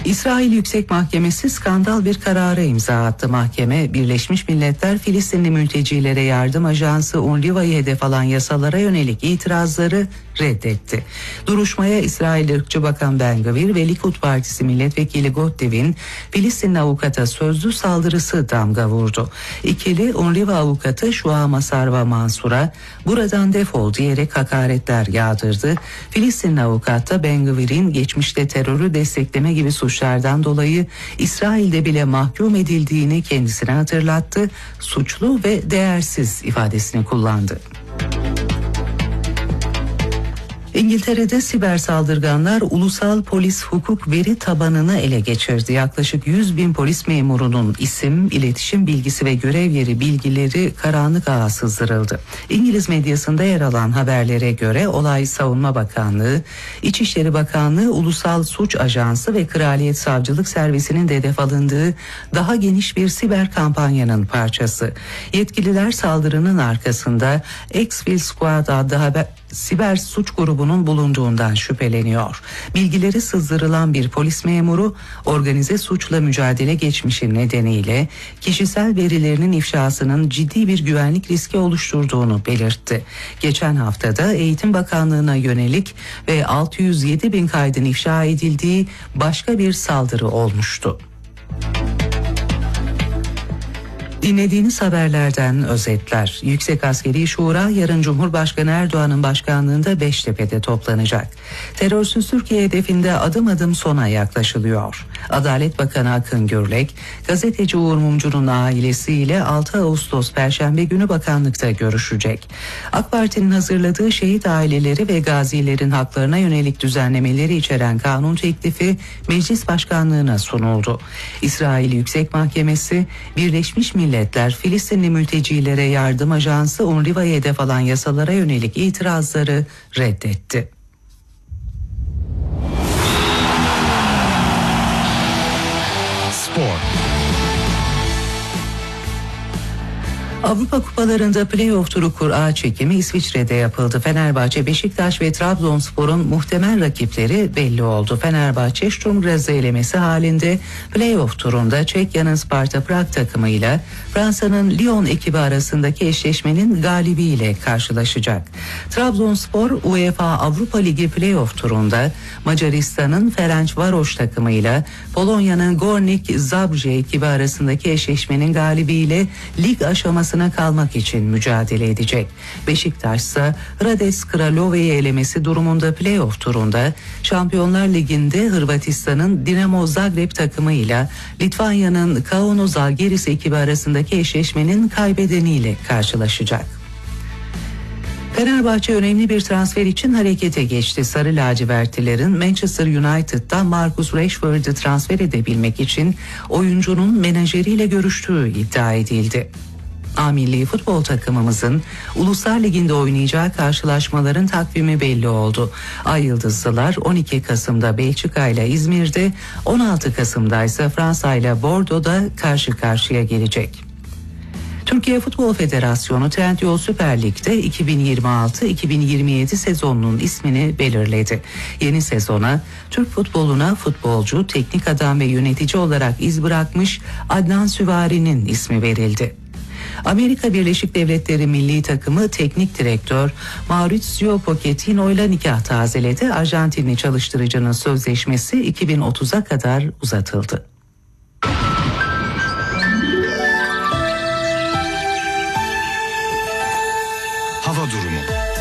İsrail Yüksek Mahkemesi skandal bir karara imza attı. Mahkeme, Birleşmiş Milletler Filistinli Mültecilere Yardım Ajansı UNRWA'yı hedef alan yasalara yönelik itirazları reddetti. Duruşmaya İsrail Irkçı Bakan Ben Gvir ve Likud Partisi Milletvekili Gottiv'in Filistinli avukata sözlü saldırısı damga vurdu. İkili UNRWA avukatı Şuha Sarva Mansur'a buradan defol diyerek hakaretler yağdırdı. Filistinli avukat da Ben Gvir'in geçmişte terörü destekleme gibi suçlardan dolayı İsrail'de bile mahkum edildiğini kendisine hatırlattı. Suçlu ve değersiz ifadesini kullandı. İngiltere'de siber saldırganlar ulusal polis hukuk veri tabanını ele geçirdi. Yaklaşık 100 bin polis memurunun isim, iletişim bilgisi ve görev yeri bilgileri karanlık ağa sızdırıldı. İngiliz medyasında yer alan haberlere göre olay Savunma Bakanlığı, İçişleri Bakanlığı, Ulusal Suç Ajansı ve Kraliyet Savcılık Servisi'nin de hedef alındığı daha geniş bir siber kampanyanın parçası. Yetkililer saldırının arkasında Exfil Squad adlı siber suç grubunun bulunduğundan şüpheleniyor. Bilgileri sızdırılan bir polis memuru organize suçla mücadele geçmişi nedeniyle kişisel verilerinin ifşasının ciddi bir güvenlik riski oluşturduğunu belirtti. Geçen haftada Eğitim Bakanlığı'na yönelik ve 607 bin kaydın ifşa edildiği başka bir saldırı olmuştu. Dinlediğiniz haberlerden özetler. Yüksek Askeri Şura yarın Cumhurbaşkanı Erdoğan'ın başkanlığında Beştepe'de toplanacak. Terörsüz Türkiye hedefinde adım adım sona yaklaşılıyor. Adalet Bakanı Akın Gürlek, gazeteci Uğur Mumcu'nun ailesiyle 6 Ağustos Perşembe günü bakanlıkta görüşecek. AK Parti'nin hazırladığı şehit aileleri ve gazilerin haklarına yönelik düzenlemeleri içeren kanun teklifi Meclis Başkanlığı'na sunuldu. İsrail Yüksek Mahkemesi, Birleşmiş Milletler Filistinli Mültecilere Yardım Ajansı UNRWA'yı hedef alan yasalara yönelik itirazları reddetti. Spor. Avrupa Kupalarında play-off turu kura çekimi İsviçre'de yapıldı. Fenerbahçe, Beşiktaş ve Trabzonspor'un muhtemel rakipleri belli oldu. Fenerbahçe, Sturm Graz'ı elemesi halinde play-off turunda Çekya'nın Sparta Prag takımıyla Fransa'nın Lyon ekibi arasındaki eşleşmenin galibiyle karşılaşacak. Trabzonspor, UEFA Avrupa Ligi play-off turunda Macaristan'ın Ferencvaros takımıyla Polonya'nın Gornik Zabrze ekibi arasındaki eşleşmenin galibiyle lig aşamasına kalmak için mücadele edecek. Beşiktaş ise Rades Kralove'yi elemesi durumunda play-off turunda Şampiyonlar Ligi'nde Hırvatistan'ın Dinamo Zagreb takımıyla Litvanya'nın Kauno Žalgiris ekibi arasındaki eşleşmenin kaybedeniyle karşılaşacak. Fenerbahçe önemli bir transfer için harekete geçti. Sarı lacivertlilerin Manchester United'da Marcus Rashford'u transfer edebilmek için oyuncunun menajeriyle görüştüğü iddia edildi. A milli futbol takımımızın Uluslar Ligi'nde oynayacağı karşılaşmaların takvimi belli oldu. Ay Yıldızlılar 12 Kasım'da Belçika ile İzmir'de, 16 Kasım'da ise Fransa ile Bordeaux'da karşı karşıya gelecek. Türkiye Futbol Federasyonu Trendyol Süper Lig'de 2026-2027 sezonunun ismini belirledi. Yeni sezona Türk futboluna futbolcu, teknik adam ve yönetici olarak iz bırakmış Adnan Süvari'nin ismi verildi. Amerika Birleşik Devletleri milli takımı teknik direktör Mauricio Pochettino ile nikah tazeledi. Arjantinli çalıştırıcının sözleşmesi 2030'a kadar uzatıldı. Hava durumu.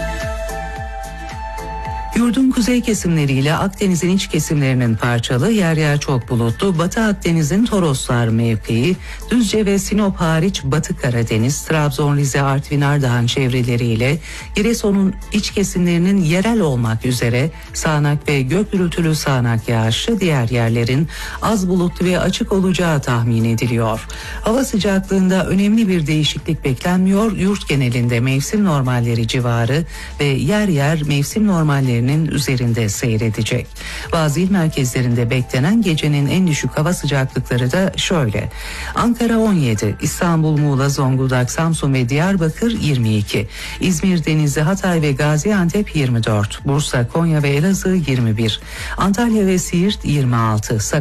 Yurdun kuzey kesimleriyle Akdeniz'in iç kesimlerinin parçalı, yer yer çok bulutlu, Batı Akdeniz'in Toroslar mevkii, Düzce ve Sinop hariç Batı Karadeniz, Trabzon, Rize, Artvin, Ardahan çevreleriyle Giresun'un iç kesimlerinin yerel olmak üzere sağanak ve gök gürültülü sağanak yağışlı, diğer yerlerin az bulutlu ve açık olacağı tahmin ediliyor. Hava sıcaklığında önemli bir değişiklik beklenmiyor. Yurt genelinde mevsim normalleri civarı ve yer yer mevsim normallerinin üzerinde seyredecek. Bazı il merkezlerinde beklenen gecenin en düşük hava sıcaklıkları da şöyle: Ankara 17, İstanbul, Muğla, Zonguldak, Samsun ve Diyarbakır 22, İzmir, Denizli, Hatay ve Gaziantep 24, Bursa, Konya ve Elazığ 21, Antalya ve Siirt 26,